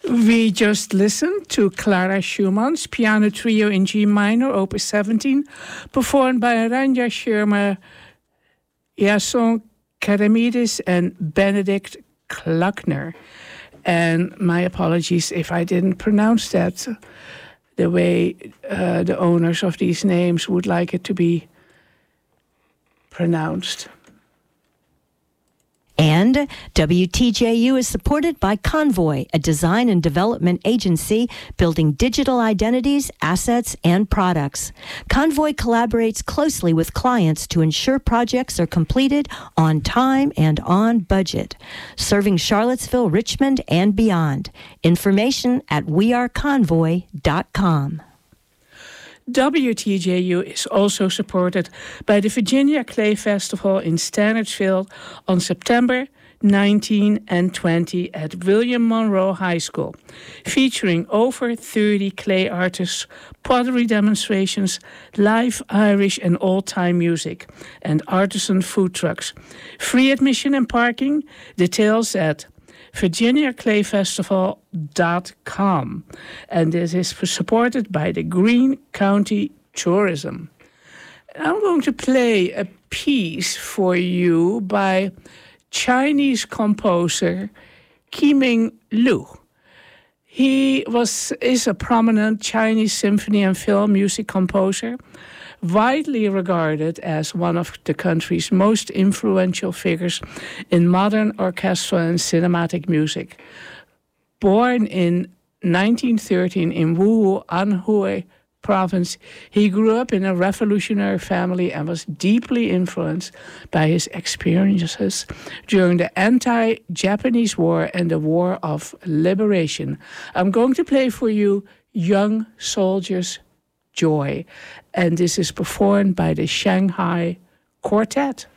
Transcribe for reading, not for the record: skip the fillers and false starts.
We just listened to Clara Schumann's Piano Trio in G minor, opus 17, performed by Ranja Sharma, Jason Karamidis and Benedict Kluckner. And my apologies if I didn't pronounce that the way the owners of these names would like it to be pronounced. And WTJU is supported by Convoy, a design and development agency building digital identities, assets, and products. Convoy collaborates closely with clients to ensure projects are completed on time and on budget, serving Charlottesville, Richmond, and beyond. Information at weareconvoy.com. WTJU is also supported by the Virginia Clay Festival in Stanardsville on September 19 and 20 at William Monroe High School, featuring over 30 clay artists, pottery demonstrations, live Irish and old-time music, and artisan food trucks. Free admission and parking. Details at VirginiaClayFestival.com. And this is supported by the Greene County Tourism. I'm going to play a piece for you by Chinese composer Qiming Lu. He is a prominent Chinese symphony and film music composer, widely regarded as one of the country's most influential figures in modern orchestral and cinematic music. Born in 1913 in Wuhu, Anhui province, he grew up in a revolutionary family and was deeply influenced by his experiences during the anti-Japanese War and the War of Liberation. I'm going to play for you Young Soldier's Joy, and this is performed by the Shanghai Quartet.